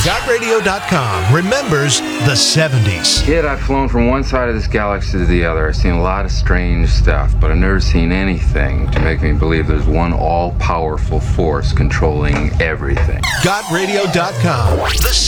GotRadio.com remembers the 70s. Kid, I've flown from one side of this galaxy to the other. I've seen a lot of strange stuff, but I've never seen anything to make me believe there's one all-powerful force controlling everything. GotRadio.com. The